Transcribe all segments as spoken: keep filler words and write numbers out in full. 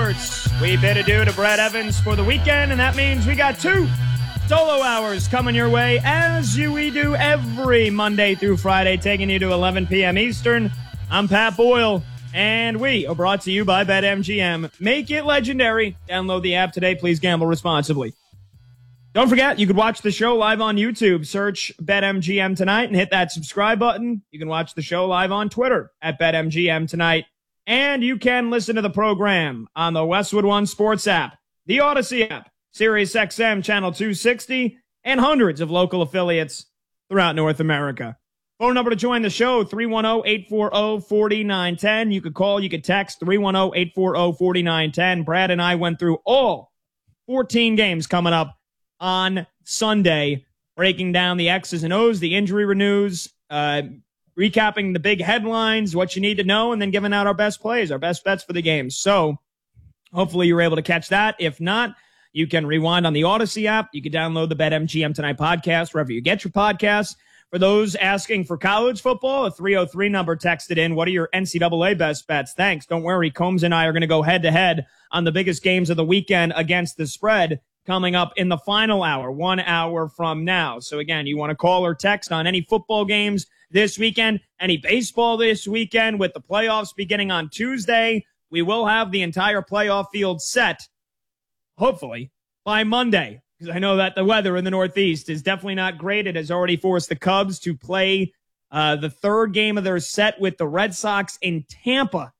sports. We bid adieu to Brad Evans for the weekend, and that means we got two solo hours coming your way, as you, we do every Monday through Friday, taking you to eleven p.m. Eastern. I'm Pat Boyle, and we are brought to you by BetMGM. Make it legendary. Download the app today. Please gamble responsibly. Don't forget, you can watch the show live on YouTube. Search BetMGM Tonight and hit that subscribe button. You can watch the show live on Twitter at BetMGM Tonight. And you can listen to the program on the Westwood One Sports app, the Odyssey app, Sirius X M Channel two sixty, and hundreds of local affiliates throughout North America. Phone number to join the show, three one zero, eight four zero, four nine one zero. You could call, you could text, three one zero, eight four zero, four nine one zero. Brad and I went through all fourteen games coming up on Sunday, breaking down the X's and O's, the injury renews, uh, recapping the big headlines, what you need to know, and then giving out our best plays, our best bets for the game. So hopefully you're able to catch that. If not, you can rewind on the Odyssey app. You can download the BetMGM Tonight podcast wherever you get your podcasts. For those asking for college football, a three oh three number texted in. What are your N C double A best bets? Thanks. Don't worry. Combs and I are going to go head-to-head on the biggest games of the weekend against the spread coming up in the final hour, one hour from now. So, again, you want to call or text on any football games this weekend, any baseball this weekend with the playoffs beginning on Tuesday. We will have the entire playoff field set, hopefully, by Monday, because I know that the weather in the Northeast is definitely not great. It has already forced the Cubs to play uh, the third game of their set with the Red Sox in Tampa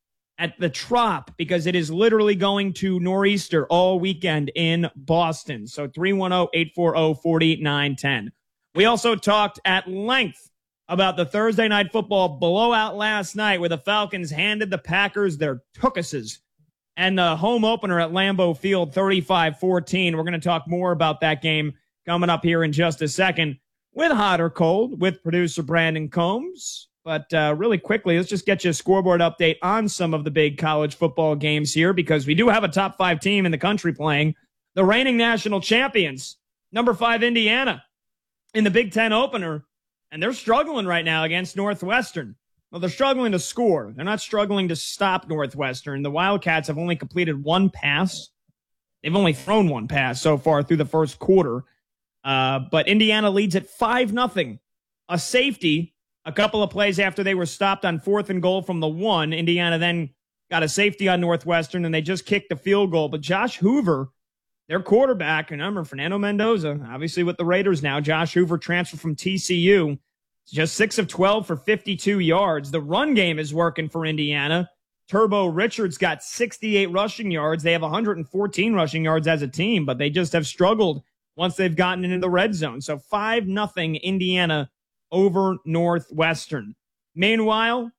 at the Trop, because it is literally going to nor'easter all weekend in Boston. So three one zero, eight four zero, four nine one zero. We also talked at length about the Thursday Night Football blowout last night where the Falcons handed the Packers their tookuses, and the home opener at Lambeau Field, thirty-five fourteen. We're going to talk more about that game coming up here in just a second with Hot or Cold with producer Brandon Combs. But uh, really quickly, let's just get you a scoreboard update on some of the big college football games here, because we do have a top five team in the country playing. The reigning national champions, number five Indiana, in the Big Ten opener, and they're struggling right now against Northwestern. Well, they're struggling to score. They're not struggling to stop Northwestern. The Wildcats have only completed one pass. They've only thrown one pass so far through the first quarter. Uh, but Indiana leads at five nothing. A safety a couple of plays after they were stopped on fourth and goal from the one. Indiana then got a safety on Northwestern, and they just kicked the field goal. But Josh Hoover, their quarterback, remember, Fernando Mendoza, obviously with the Raiders now. Josh Hoover transferred from T C U. Just six of twelve for fifty-two yards. The run game is working for Indiana. Turbo Richards got sixty-eight rushing yards. They have one hundred fourteen rushing yards as a team, but they just have struggled once they've gotten into the red zone. So five nothing Indiana over Northwestern. Meanwhile,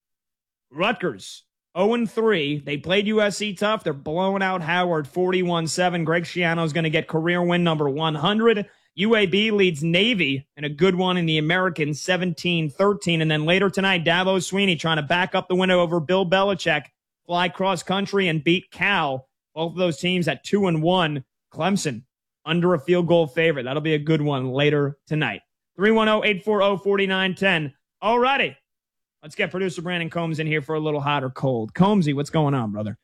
Rutgers, oh and three. They played U S C tough. They're blowing out Howard forty-one seven. Greg Schiano is going to get career win number one hundred. U A B leads Navy, and a good one in the American, seventeen thirteen. And then later tonight, Dabo Swinney trying to back up the winner over Bill Belichick, fly cross country and beat Cal. Both of those teams at two and one. Clemson under a field goal favorite. That'll be a good one later tonight. three one zero, eight four zero, four nine one zero. All righty. Let's get producer Brandon Combs in here for a little hot or cold. Combsy, what's going on, brother?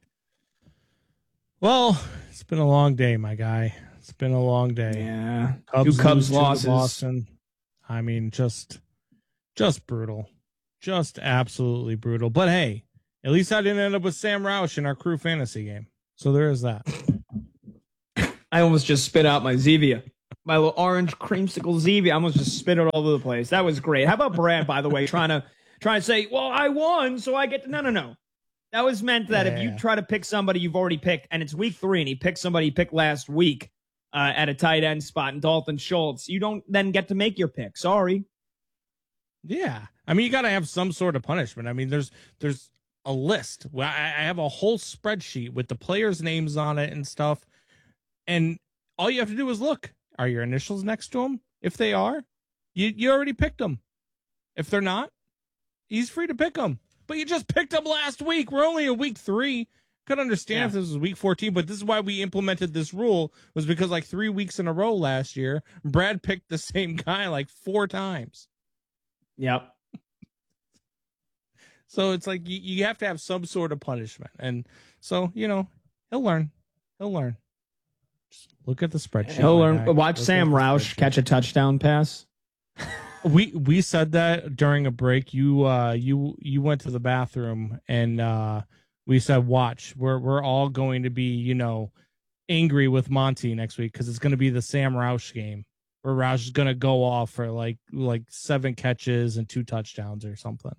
Well, it's been a long day, my guy. It's been a long day. Yeah. Cubs Two Cubs lose to losses. Boston. I mean, just, just brutal. Just absolutely brutal. But hey, at least I didn't end up with Sam Roush in our crew fantasy game. So there is that. I almost just spit out my Zevia. My little orange creamsicle Zevia. I almost just spit it all over the place. That was great. How about Brad, by the way, trying to trying to say, well, I won, so I get to... No, no, no. That was meant that yeah. if you try to pick somebody you've already picked, and it's week three, and he picked somebody he picked last week uh, at a tight end spot, and Dalton Schultz, you don't then get to make your pick. Sorry. Yeah. I mean, you got to have some sort of punishment. I mean, there's there's a list. Well, I, I have a whole spreadsheet with the players' names on it and stuff, and all you have to do is look. Are your initials next to them? If they are, you you already picked them. If they're not, he's free to pick them. But you just picked them last week. We're only in week three. Could understand yeah. if this was week fourteen, but this is why we implemented this rule, was because like three weeks in a row last year, Brad picked the same guy like four times. Yep. So it's like you, you have to have some sort of punishment. And so, you know, He'll learn. He'll learn. Just look at the spreadsheet. He'll learn. Guy. Watch look Sam Roush catch a touchdown pass. we we said that during a break. You uh you you went to the bathroom and uh we said, watch, we're we're all going to be, you know, angry with Monty next week because it's going to be the Sam Roush game where Roush is going to go off for like like seven catches and two touchdowns or something.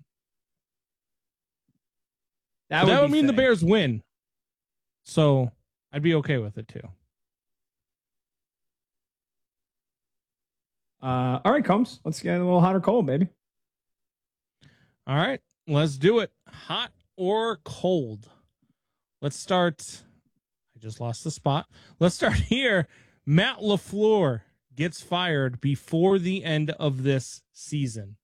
That would, that would mean the Bears win. So I'd be okay with it too. Uh, all right, Combs. Let's get a little hot or cold, baby. All right, let's do it. Hot or cold? Let's start. I just lost the spot. Let's start here. Matt LaFleur gets fired before the end of this season.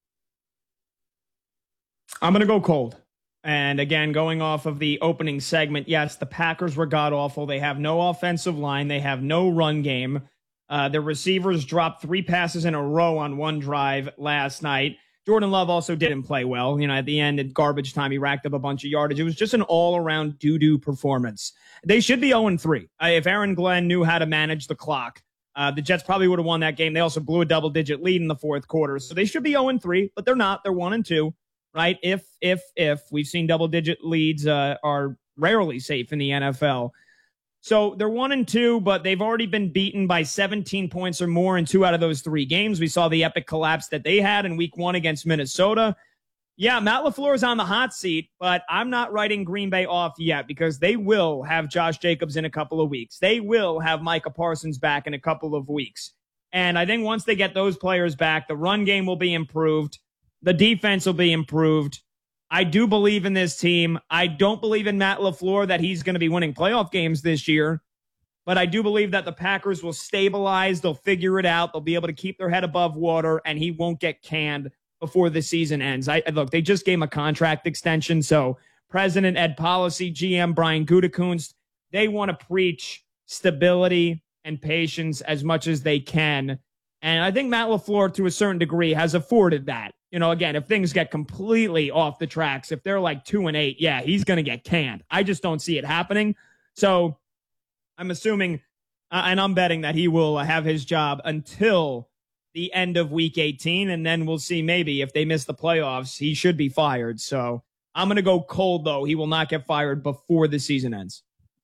I'm going to go cold. And again, going off of the opening segment, yes, the Packers were god-awful. They have no offensive line. They have no run game. Uh, the receivers dropped three passes in a row on one drive last night. Jordan Love also didn't play well. You know, at the end, at garbage time, he racked up a bunch of yardage. It was just an all-around doo-doo performance. They should be oh and three. Uh, if Aaron Glenn knew how to manage the clock, uh, the Jets probably would have won that game. They also blew a double-digit lead in the fourth quarter. So they should be oh and three, but they're not. They're one and two. Right? If, if, if we've seen double digit leads uh, are rarely safe in the N F L. So they're one and two, but they've already been beaten by seventeen points or more in two out of those three games. We saw the epic collapse that they had in week one against Minnesota. Yeah, Matt LaFleur is on the hot seat, but I'm not writing Green Bay off yet because they will have Josh Jacobs in a couple of weeks. They will have Micah Parsons back in a couple of weeks. And I think once they get those players back, the run game will be improved. The defense will be improved. I do believe in this team. I don't believe in Matt LaFleur that he's going to be winning playoff games this year, but I do believe that the Packers will stabilize. They'll figure it out. They'll be able to keep their head above water, and he won't get canned before the season ends. I look, they just gave him a contract extension, so President Ed Policy, G M Brian Gutekunst, they want to preach stability and patience as much as they can. And I think Matt LaFleur, to a certain degree, has afforded that. You know, again, if things get completely off the tracks, if they're like two and eight, yeah, he's going to get canned. I just don't see it happening. So I'm assuming, uh, and I'm betting that he will have his job until the end of week eighteen. And then we'll see maybe if they miss the playoffs, he should be fired. So I'm going to go cold, though. He will not get fired before the season ends.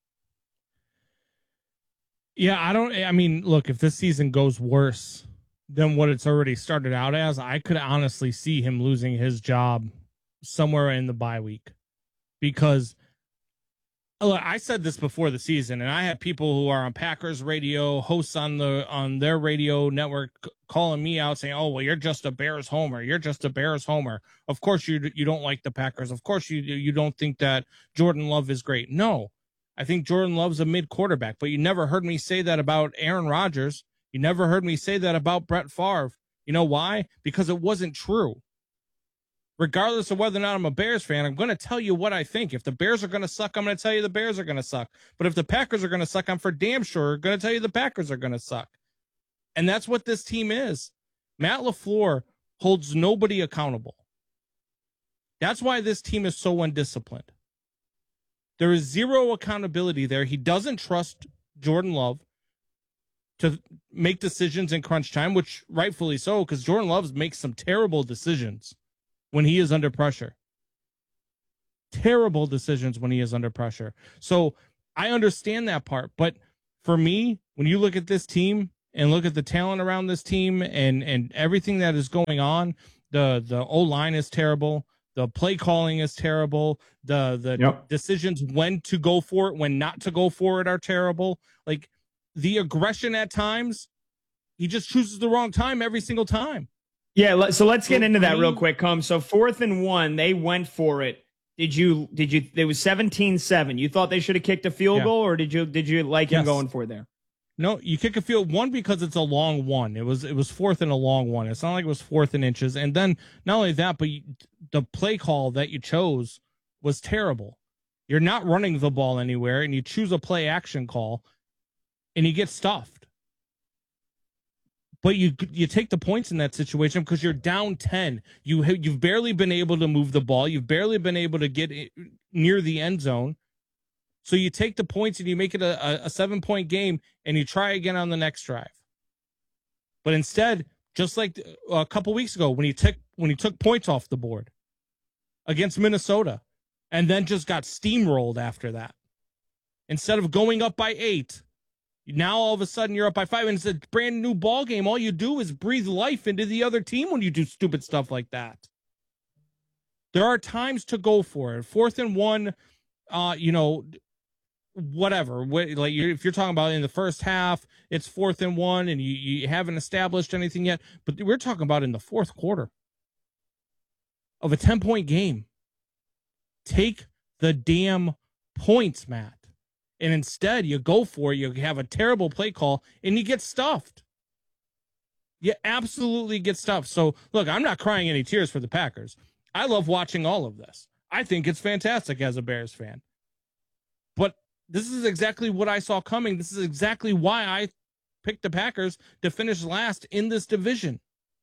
Yeah, I don't, I mean, look, if this season goes worse than what it's already started out as, I could honestly see him losing his job somewhere in the bye week. Because look, I said this before the season, and I had people who are on Packers radio, hosts on the on their radio network, calling me out saying, "Oh, well, you're just a Bears homer. You're just a Bears homer. Of course you you don't like the Packers. Of course you you don't think that Jordan Love is great." No, I think Jordan Love's a mid quarterback, but you never heard me say that about Aaron Rodgers. You never heard me say that about Brett Favre. You know why? Because it wasn't true. Regardless of whether or not I'm a Bears fan, I'm going to tell you what I think. If the Bears are going to suck, I'm going to tell you the Bears are going to suck. But if the Packers are going to suck, I'm for damn sure going to tell you the Packers are going to suck. And that's what this team is. Matt LaFleur holds nobody accountable. That's why this team is so undisciplined. There is zero accountability there. He doesn't trust Jordan Love to make decisions in crunch time, which rightfully so, because Jordan Love makes some terrible decisions when he is under pressure. Terrible decisions when he is under pressure. So I understand that part. But for me, when you look at this team and look at the talent around this team and, and everything that is going on, the, the O-line is terrible. The play calling is terrible. The, the yep. decisions when to go for it, when not to go for it are terrible. Like, the aggression at times, he just chooses the wrong time every single time. Yeah, so let's get into that real quick, Come. So fourth and one, they went for it. Did you, did you, it was seventeen seven. You thought they should have kicked a field yeah. goal, or did you, did you like yes. him going for it there? No, you kick a field one because it's a long one. It was, it was fourth and a long one. It's not like it was fourth in inches. And then not only that, but you, the play call that you chose was terrible. You're not running the ball anywhere, and you choose a play action call, and you get stuffed. But you you take the points in that situation because you're down ten. You have, you've barely been able to move the ball. You've barely been able to get near the end zone. So you take the points and you make it a, a, a seven-point game, and you try again on the next drive. But instead, just like a couple weeks ago when he took when he took points off the board against Minnesota, and then just got steamrolled after that. Instead of going up by eight, now all of a sudden you're up by five, and it's a brand new ball game. All you do is breathe life into the other team when you do stupid stuff like that. There are times to go for it. Fourth and one, uh, you know, whatever. Like you're, if you're talking about in the first half, it's fourth and one, and you, you haven't established anything yet. But we're talking about in the fourth quarter of a ten-point game. Take the damn points, Matt. And instead, you go for it. You have a terrible play call, and you get stuffed. You absolutely get stuffed. So, look, I'm not crying any tears for the Packers. I love watching all of this. I think it's fantastic as a Bears fan. But this is exactly what I saw coming. This is exactly why I picked the Packers to finish last in this division.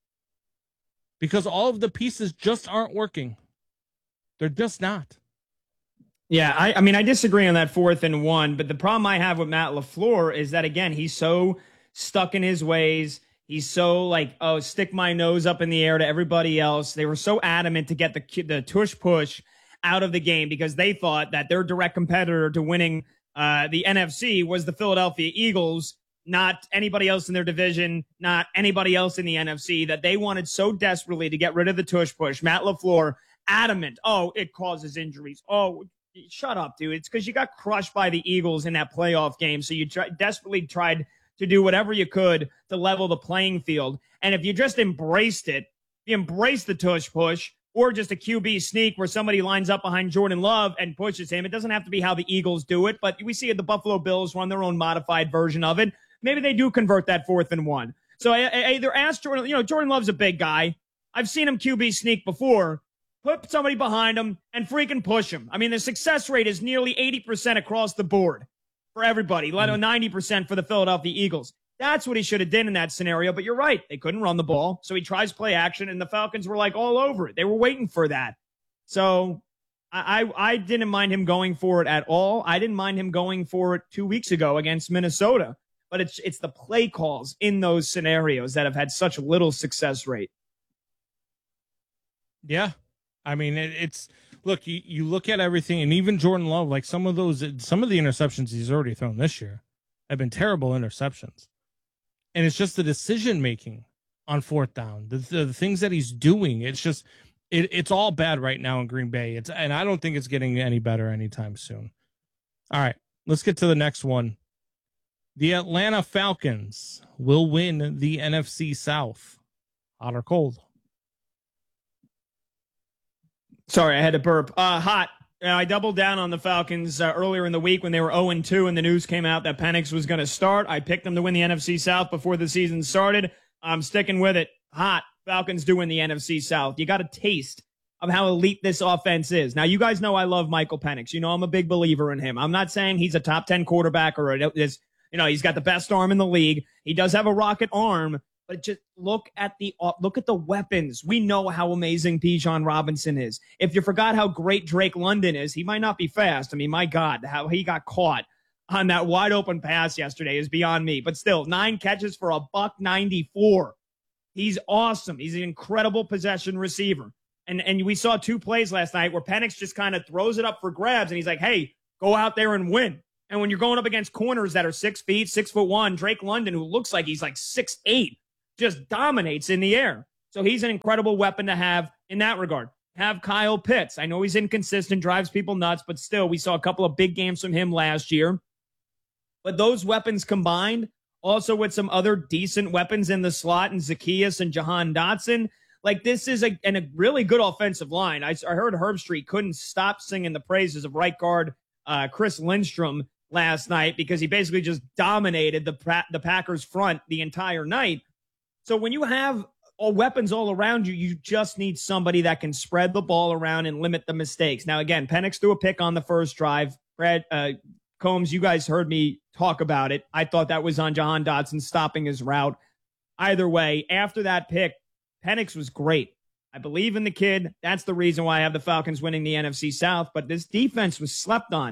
Because all of the pieces just aren't working. They're just not. Yeah, I, I mean, I disagree on that fourth and one, but the problem I have with Matt LaFleur is that, again, he's so stuck in his ways. He's so like, oh, stick my nose up in the air to everybody else. They were so adamant to get the the tush push out of the game because they thought that their direct competitor to winning uh, the N F C was the Philadelphia Eagles, not anybody else in their division, not anybody else in the N F C, that they wanted so desperately to get rid of the tush push. Matt LaFleur, adamant, oh, it causes injuries. Oh, shut up, dude. It's because you got crushed by the Eagles in that playoff game, so you try, desperately tried to do whatever you could to level the playing field. And if you just embraced it, you embraced the tush push, or just a Q B sneak where somebody lines up behind Jordan Love and pushes him. It doesn't have to be how the Eagles do it, but we see the Buffalo Bills run their own modified version of it. Maybe they do convert that fourth and one. So I, I either ask Jordan, you know, Jordan Love's a big guy. I've seen him Q B sneak before. Put somebody behind him and freaking push him. I mean, the success rate is nearly eighty percent across the board for everybody, let alone ninety percent for the Philadelphia Eagles. That's what he should have done in that scenario. But you're right. They couldn't run the ball. So he tries play action, and the Falcons were like all over it. They were waiting for that. So I, I, I didn't mind him going for it at all. I didn't mind him going for it two weeks ago against Minnesota. But it's it's the play calls in those scenarios that have had such little success rate. Yeah. I mean, it, it's look, you, you look at everything, and even Jordan Love, like some of those, some of the interceptions he's already thrown this year have been terrible interceptions. And it's just the decision making on fourth down, the, the, the things that he's doing. It's just, it, it's all bad right now in Green Bay. It's, and I don't think it's getting any better anytime soon. All right, let's get to the next one. The Atlanta Falcons will win the N F C South. Hot or cold? Sorry, I had to burp. Uh, hot. Uh, I doubled down on the Falcons uh, earlier in the week when they were oh and two and the news came out that Penix was going to start. I picked them to win the N F C South before the season started. I'm sticking with it. Hot. Falcons do win the N F C South. You got a taste of how elite this offense is. Now, you guys know I love Michael Penix. You know I'm a big believer in him. I'm not saying he's a top ten quarterback or is, you know, he's got the best arm in the league. He does have a rocket arm. But just look at the look at the weapons. We know how amazing Bijan Robinson is. If you forgot how great Drake London is, he might not be fast. I mean, my God, how he got caught on that wide open pass yesterday is beyond me. But still, nine catches for a buck ninety-four. He's awesome. He's an incredible possession receiver. And and we saw two plays last night where Penix just kind of throws it up for grabs, and he's like, "Hey, go out there and win." And when you're going up against corners that are six feet, six foot one, Drake London, who looks like he's like six eight. Just dominates in the air. So he's an incredible weapon to have in that regard. Have Kyle Pitts. I know he's inconsistent, drives people nuts, but still, we saw a couple of big games from him last year. But those weapons combined, also with some other decent weapons in the slot and Zacchaeus and Jahan Dotson, like this is a, and a really good offensive line. I, I heard Herbstreit couldn't stop singing the praises of right guard uh, Chris Lindstrom last night because he basically just dominated the, the Packers front the entire night. So when you have all weapons all around you, you just need somebody that can spread the ball around and limit the mistakes. Now, again, Penix threw a pick on the first drive. Brad uh, Combs, you guys heard me talk about it. I thought that was on Jahan Dotson stopping his route. Either way, after that pick, Penix was great. I believe in the kid. That's the reason why I have the Falcons winning the N F C South. But this defense was slept on.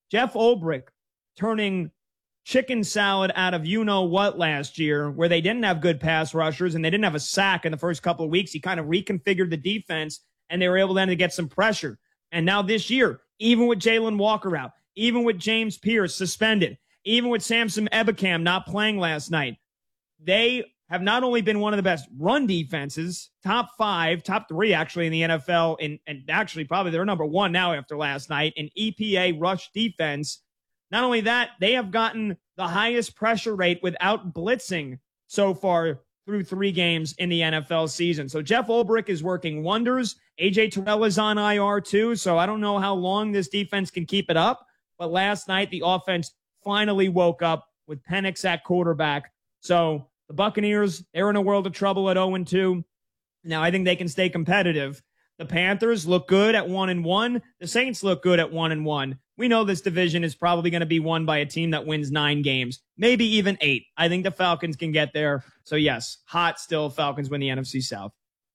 Jeff Ulbrich turning chicken salad out of you-know-what last year, where they didn't have good pass rushers and they didn't have a sack in the first couple of weeks. He kind of reconfigured the defense, and they were able then to get some pressure. And now this year, even with Jalen Walker out, even with James Pierce suspended, even with Samson Ebukam not playing last night, they have not only been one of the best run defenses, top five, top three actually in the N F L, and, and actually probably they're number one now after last night in E P A rush defense. Not only that, they have gotten the highest pressure rate without blitzing so far through three games in the N F L season. So Jeff Ulbrich is working wonders. A J Terrell is on I R too, so I don't know how long this defense can keep it up. But last night, the offense finally woke up with Penix at quarterback. So the Buccaneers, they're in a world of trouble at oh and two. Now, I think they can stay competitive. The Panthers look good at one and one. The Saints look good at one and one. We know this division is probably going to be won by a team that wins nine games, maybe even eight. I think the Falcons can get there. So, yes, hot still, Falcons win the N F C South.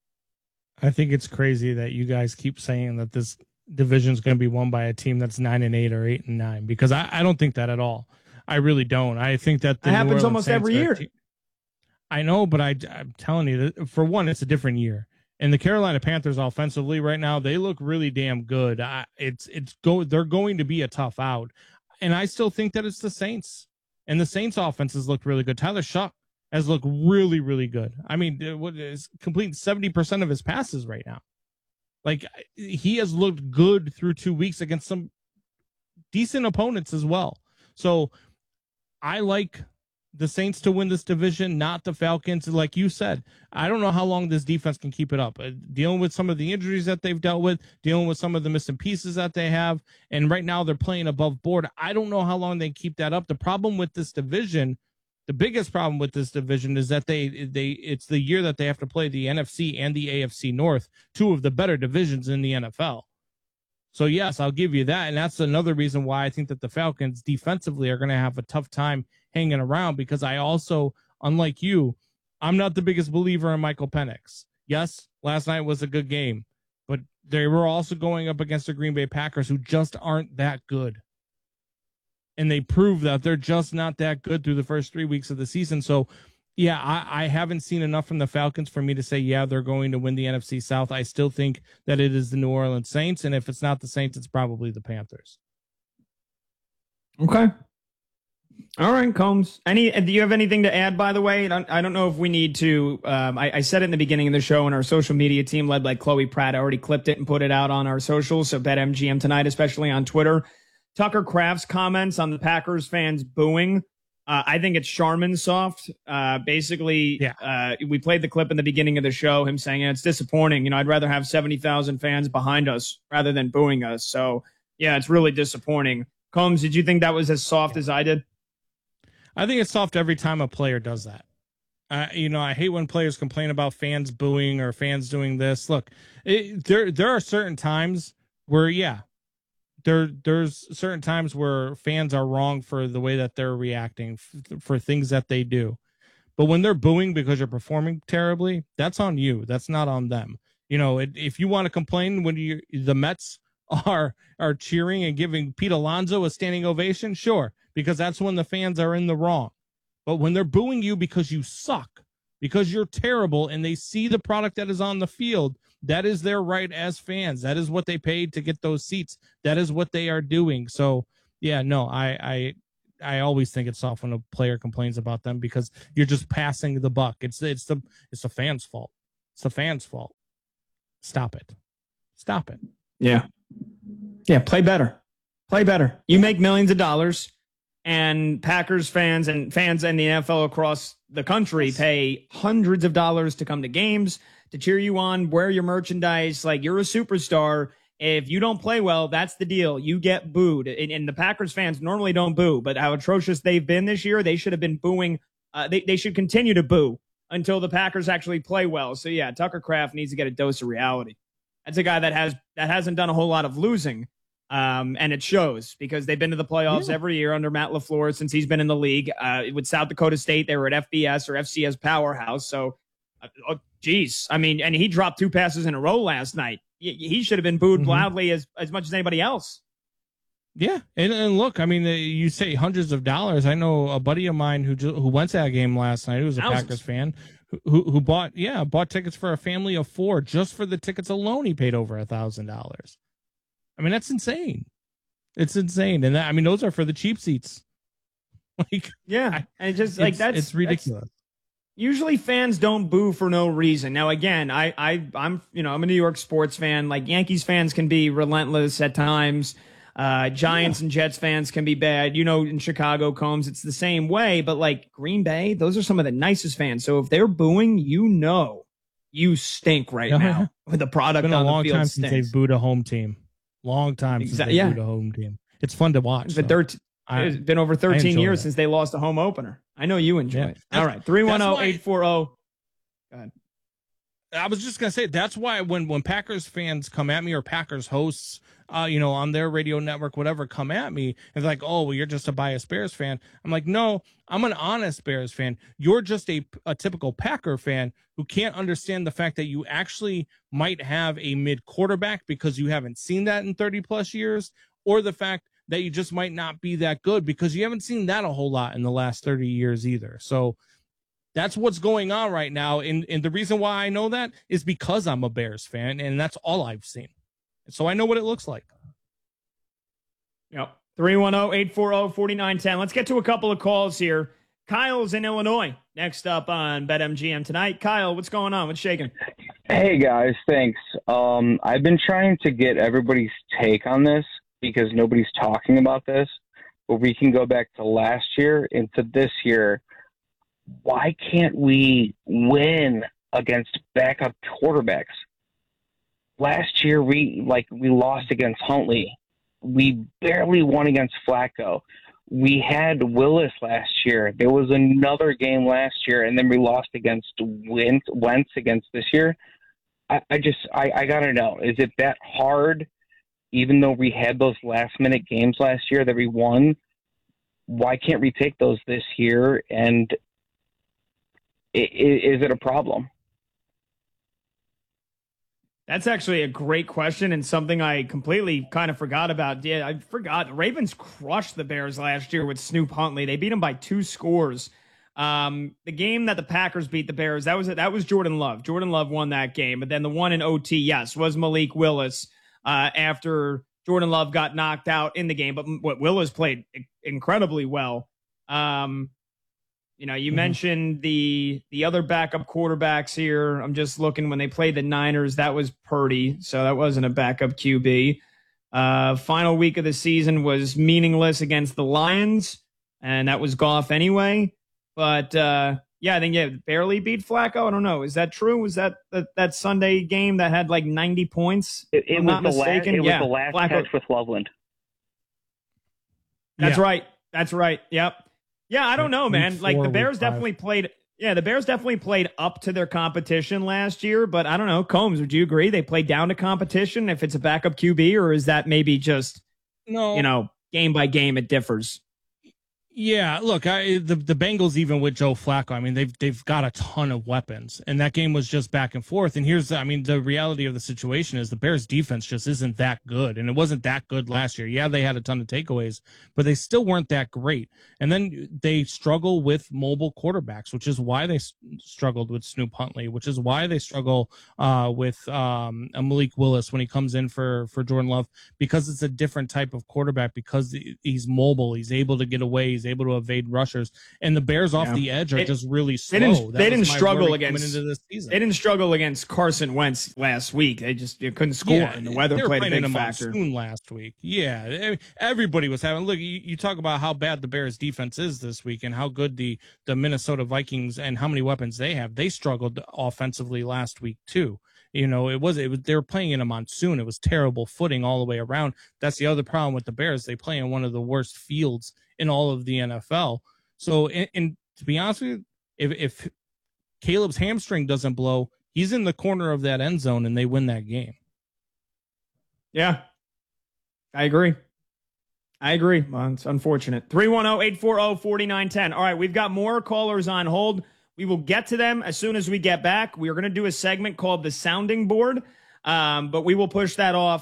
I think it's crazy that you guys keep saying that this division is going to be won by a team that's nine and eight or eight and nine, because I, I don't think that at all. I really don't. I think that the it happens almost Saints every year. Te- I know, but I, I'm telling you, that for one, it's a different year. And the Carolina Panthers offensively right now, they look really damn good. I, it's it's go they're going to be a tough out. And I still think that it's the Saints. And the Saints offenses looked really good. Tyler Shuck has looked really, really good. I mean, what is completing seventy percent of his passes right now. Like, he has looked good through two weeks against some decent opponents as well. So I like the Saints to win this division, not the Falcons. Like you said, I don't know how long this defense can keep it up. Uh, dealing with some of the injuries that they've dealt with, dealing with some of the missing pieces that they have, and right now they're playing above board. I don't know how long they keep that up. The problem with this division, the biggest problem with this division is that they they it's the year that they have to play the N F C and the A F C North, two of the better divisions in the N F L. So, yes, I'll give you that, and that's another reason why I think that the Falcons defensively are going to have a tough time hanging around, because I also, unlike you, I'm not the biggest believer in Michael Penix. Yes, last night was a good game, but they were also going up against the Green Bay Packers, who just aren't that good. And they proved that they're just not that good through the first three weeks of the season. So, yeah, I, I haven't seen enough from the Falcons for me to say, yeah, they're going to win the N F C South. I still think that it is the New Orleans Saints, and if it's not the Saints, it's probably the Panthers. Okay. All right, Combs. Any? Do you have anything to add, by the way? I don't, I don't know if we need to. Um, I, I said it in the beginning of the show, and our social media team, led by Chloe Pratt, already clipped it and put it out on our socials. So BetMGM tonight, especially on Twitter. Tucker Kraft's comments on the Packers fans booing. Uh, I think it's Charmin soft. Uh, basically, yeah. uh, we played the clip in the beginning of the show, him saying, it's disappointing. You know, I'd rather have seventy thousand fans behind us rather than booing us. So, yeah, it's really disappointing. Combs, did you think that was as soft as I did? I think it's soft every time a player does that. Uh, you know, I hate when players complain about fans booing or fans doing this. Look, it, there there are certain times where, yeah, There, there's certain times where fans are wrong for the way that they're reacting f- for things that they do. But when they're booing because you're performing terribly, that's on you. That's not on them. You know, it, if you want to complain when you the Mets are are cheering and giving Pete Alonso a standing ovation, sure, because that's when the fans are in the wrong. But when they're booing you because you suck, because you're terrible, and they see the product that is on the field, that is their right as fans. That is what they paid to get those seats. That is what they are doing. So, yeah, no, I I, I always think it's soft when a player complains about them, because you're just passing the buck. It's it's the it's the fans' fault. It's the fans' fault. Stop it. Stop it. Yeah. Yeah, play better. Play better. You make millions of dollars, and Packers fans and fans in the N F L across the country pay hundreds of dollars to come to games, to cheer you on, wear your merchandise. Like, you're a superstar. If you don't play well, that's the deal. You get booed. And, and the Packers fans normally don't boo, but how atrocious they've been this year, they should have been booing. Uh, they, they should continue to boo until the Packers actually play well. So, yeah, Tucker Kraft needs to get a dose of reality. That's a guy that has that hasn't done a whole lot of losing. Um, and it shows, because they've been to the playoffs yeah. every year under Matt LaFleur since he's been in the league. Uh, with South Dakota State, they were at F B S or F C S powerhouse. So, uh, oh, geez. I mean, and he dropped two passes in a row last night. He, he should have been booed mm-hmm. loudly as, as much as anybody else. Yeah, and, and look, I mean, uh, you say hundreds of dollars. I know a buddy of mine who ju- who went to that game last night. Who was a Thousands. Packers fan, who, who who bought yeah bought tickets for a family of four. Just for the tickets alone, he paid over a thousand dollars. I mean, that's insane. It's insane, and that, I mean, those are for the cheap seats. Like, yeah, I, and just like it's, that's it's ridiculous. That's, usually fans don't boo for no reason. Now, again, I, I, I'm, you know, I'm a New York sports fan. Like Yankees fans can be relentless at times. Uh, Giants yeah. and Jets fans can be bad. You know, in Chicago, Combs, it's the same way. But like Green Bay, those are some of the nicest fans. So if they're booing, you know, you stink right yeah. now with the product It's been on a long the field time stinks. since they've booed a home team. Long time Exactly. since they yeah. booed a home team. It's fun to watch. It's been, thirteen, I, it's been over thirteen years that. since they lost a home opener. I know you enjoy yeah. it. All right, three one zero, eight four zero. Go ahead. I was just gonna say that's why when when Packers fans come at me or Packers hosts, uh, you know, on their radio network, whatever, come at me and like, oh, well, you're just a biased Bears fan. I'm like, no, I'm an honest Bears fan. You're just a a typical Packer fan who can't understand the fact that you actually might have a mid quarterback because you haven't seen that in thirty plus years, or the fact that you just might not be that good because you haven't seen that a whole lot in the last thirty years either. So that's what's going on right now. And, and the reason why I know that is because I'm a Bears fan, and that's all I've seen. So I know what it looks like. Yep. three one zero, eight four zero, four nine one zero. Let's get to a couple of calls here. Kyle's in Illinois. Next up on BetMGM tonight. Kyle, what's going on? What's shaking? Hey, guys. Thanks. Um, I've been trying to get everybody's take on this because nobody's talking about this. But we can go back to last year into this year. Why can't we win against backup quarterbacks? Last year, we like we lost against Huntley. We barely won against Flacco. We had Willis last year. There was another game last year, and then we lost against Wentz, Wentz against this year. I, I just, I, I got to know, is it that hard, even though we had those last-minute games last year that we won? Why can't we take those this year, and is it a problem? That's actually a great question and something I completely kind of forgot about. Yeah, I forgot. The Ravens crushed the Bears last year with Snoop Huntley. They beat them by two scores. Um, the game that the Packers beat the Bears, that was that was Jordan Love. Jordan Love won that game. But then the one in O T, yes, was Malik Willis uh, after Jordan Love got knocked out in the game. But what Willis played incredibly well. Um, You know, you mm-hmm. mentioned the the other backup quarterbacks here. I'm just looking when they played the Niners. That was Purdy, so that wasn't a backup Q B. Uh, final week of the season was meaningless against the Lions, and that was Goff anyway. But uh, yeah, I think yeah, barely beat Flacco. I don't know. Is that true? Was that that, that Sunday game that had like ninety points? It, it I'm was not the mistaken. last. It yeah, was the last Flacco. catch with Loveland. That's yeah. right. That's right. Yep. Yeah, I don't know, man. Like the Bears definitely played. Yeah, the Bears definitely played up to their competition last year, but I don't know. Combs, would you agree they played down to competition if it's a backup Q B, or is that maybe just no, you know, game by game it differs? Yeah, look, I, the the Bengals, even with Joe Flacco, I mean, they've they've got a ton of weapons, and that game was just back and forth. And here's, I mean, the reality of the situation is the Bears' defense just isn't that good, and it wasn't that good last year. Yeah, they had a ton of takeaways, but they still weren't that great. And then they struggle with mobile quarterbacks, which is why they s- struggled with Snoop Huntley, which is why they struggle uh, with um, Malik Willis when he comes in for for Jordan Love, because it's a different type of quarterback, because he's mobile, he's able to get away, he's able to evade rushers, and the Bears off yeah. the edge are it, just really slow. They didn't, they didn't struggle against into this season. They didn't struggle against Carson Wentz last week. They just they couldn't score, yeah, and the weather played a big in a factor. Monsoon last week, yeah, everybody was having. Look, you, you talk about how bad the Bears defense is this week, and how good the the Minnesota Vikings and how many weapons they have. They struggled offensively last week too. You know, it was it was they were playing in a monsoon. It was terrible footing all the way around. That's the other problem with the Bears. They play in one of the worst fields in all of the N F L. So, and, and to be honest with you, if if Caleb's hamstring doesn't blow, he's in the corner of that end zone and they win that game. Yeah, I agree. I agree. Well, it's unfortunate. three one zero, eight four zero, four nine one zero. All right, we've got more callers on hold. We will get to them as soon as we get back. We are going to do a segment called the Sounding Board, um, but we will push that off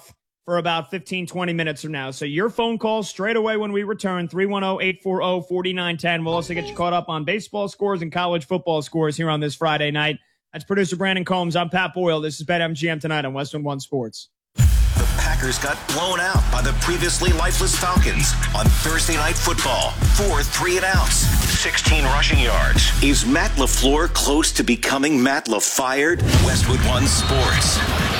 for about fifteen, twenty minutes from now. So your phone calls straight away when we return, three one zero, eight four zero, four nine one zero. We'll also get you caught up on baseball scores and college football scores here on this Friday night. That's producer Brandon Combs. I'm Pat Boyle. This is BetMGM tonight on Western One Sports. The Packers got blown out by the previously lifeless Falcons on Thursday Night Football. Four three and outs, sixteen rushing yards. Is Matt LaFleur close to becoming Matt LaFired? Westwood One Sports.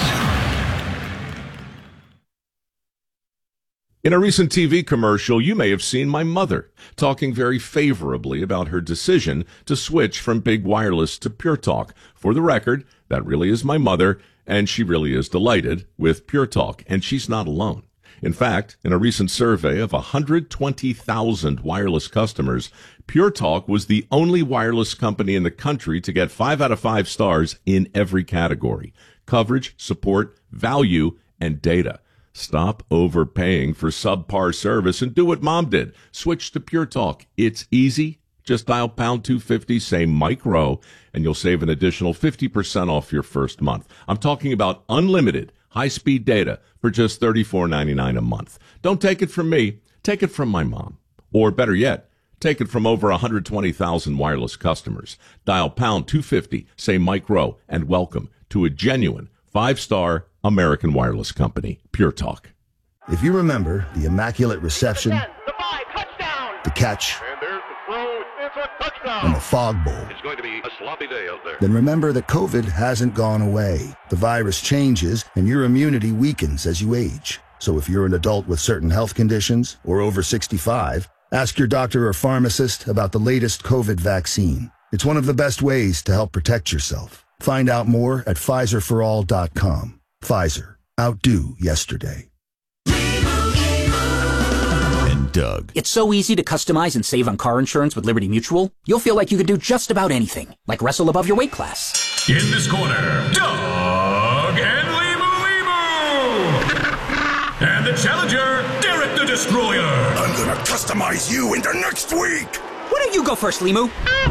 In a recent T V commercial, you may have seen my mother talking very favorably about her decision to switch from big wireless to Pure Talk. For the record, that really is my mother, and she really is delighted with Pure Talk, and she's not alone. In fact, in a recent survey of one hundred twenty thousand wireless customers, Pure Talk was the only wireless company in the country to get five out of five stars in every category: coverage, support, value, and data. Stop overpaying for subpar service and do what Mom did. Switch to Pure Talk. It's easy. Just dial pound two fifty, say Mike Rowe, and you'll save an additional fifty percent off your first month. I'm talking about unlimited high-speed data for just thirty-four ninety-nine a month. Don't take it from me. Take it from my mom. Or better yet, take it from over one hundred twenty thousand wireless customers. Dial pound two fifty, say Mike Rowe, and welcome to a genuine five-star American wireless company, Pure Talk. If you remember the immaculate reception, the five, touchdown, the catch, and there's the throw, it's a touchdown, and the fog bowl, it's going to be a sloppy day out there. Then remember that COVID hasn't gone away. The virus changes, and your immunity weakens as you age. So if you're an adult with certain health conditions or over sixty-five, ask your doctor or pharmacist about the latest COVID vaccine. It's one of the best ways to help protect yourself. Find out more at Pfizer for all dot com. Pfizer. Outdo yesterday. And Doug. It's so easy to customize and save on car insurance with Liberty Mutual. You'll feel like you could do just about anything, like wrestle above your weight class. In this corner, Doug and Limu Limu. And the challenger, Derek the Destroyer. I'm gonna customize you into next week. Why don't you go first, Limu?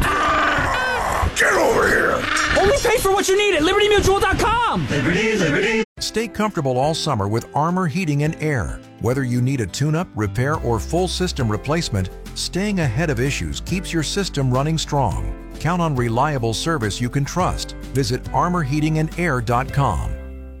Get over here! Only pay for what you need at Liberty Mutual dot com! Liberty, Liberty! Stay comfortable all summer with Armor Heating and Air. Whether you need a tune-up, repair, or full system replacement, staying ahead of issues keeps your system running strong. Count on reliable service you can trust. Visit armor heating and air dot com.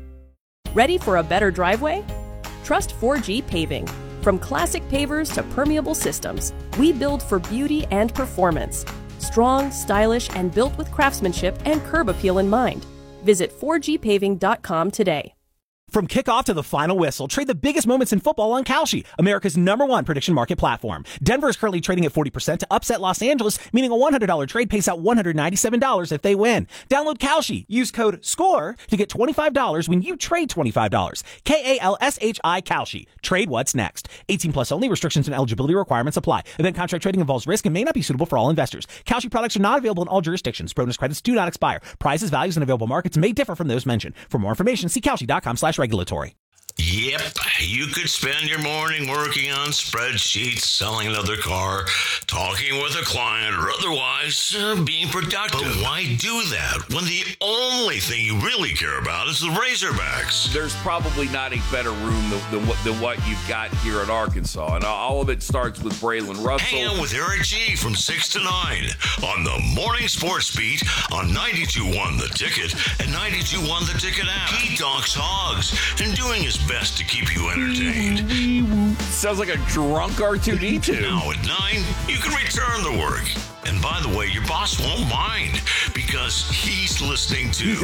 Ready for a better driveway? Trust four G Paving. From classic pavers to permeable systems, we build for beauty and performance. Strong, stylish, and built with craftsmanship and curb appeal in mind. Visit four G paving dot com today. From kickoff to the final whistle, trade the biggest moments in football on Kalshi, America's number one prediction market platform. Denver is currently trading at forty percent to upset Los Angeles, meaning a one hundred dollars trade pays out one hundred ninety-seven dollars if they win. Download Kalshi. Use code SCORE to get twenty-five dollars when you trade twenty-five dollars. K A L S H I Kalshi. Trade what's next. eighteen plus only. Restrictions and eligibility requirements apply. Event contract trading involves risk and may not be suitable for all investors. Kalshi products are not available in all jurisdictions. Bonus credits do not expire. Prices, values, and available markets may differ from those mentioned. For more information, see Kalshi dot com slash regulatory. Yep, you could spend your morning working on spreadsheets, selling another car, talking with a client, or otherwise uh, being productive. But why do that when the only thing you really care about is the Razorbacks? There's probably not a better room than, than, what, than what you've got here at Arkansas, and all of it starts with Braylon Russell. Hang out with Eric G from six to nine on the Morning Sports Beat on ninety-two point one The Ticket and ninety-two point one The Ticket app. He talks hogs and doing his best to keep you entertained. Sounds like a drunk R two D two. Now at nine, you can return to work. And by the way, your boss won't mind because he's listening to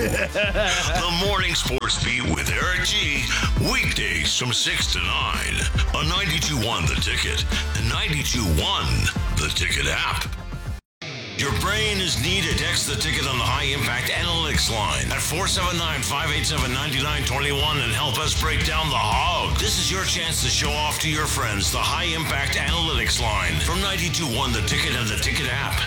the Morning Sports Beat with Eric G. Weekdays from six to nine on ninety-two point one The Ticket and ninety-two point one The Ticket app. Your brain is needed. Text the ticket on the High Impact Analytics line at four seven nine, five eight seven, nine nine two one and help us break down the hog. This is your chance to show off to your friends the High Impact Analytics line from ninety-two point one The Ticket and the Ticket app.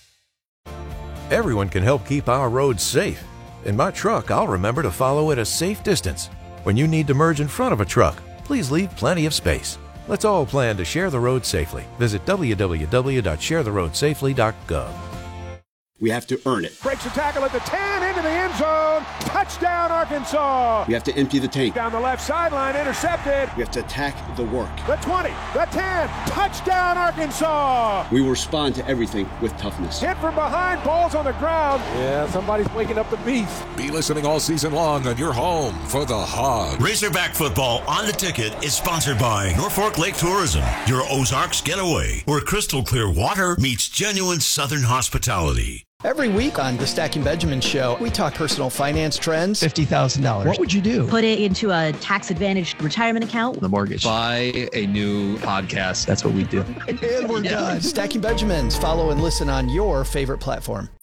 Everyone can help keep our roads safe. In my truck, I'll remember to follow at a safe distance. When you need to merge in front of a truck, please leave plenty of space. Let's all plan to share the road safely. Visit w w w dot share the road safely dot gov. We have to earn it. Breaks a tackle at the ten, into the end zone. Touchdown, Arkansas. We have to empty the tank. Down the left sideline, intercepted. We have to attack the work. The twenty, the ten, touchdown, Arkansas. We will respond to everything with toughness. Hit from behind, balls on the ground. Yeah, somebody's waking up the beast. Be listening all season long on your home for the Hog. Razorback football on the ticket is sponsored by Norfolk Lake Tourism, your Ozarks getaway, where crystal clear water meets genuine Southern hospitality. Every week on the Stacking Benjamin Show, we talk personal finance trends. fifty thousand dollars. What would you do? Put it into a tax-advantaged retirement account. The mortgage. Buy a new podcast. That's what we do. And we're yeah. done. Stacking Benjamins. Follow and listen on your favorite platform.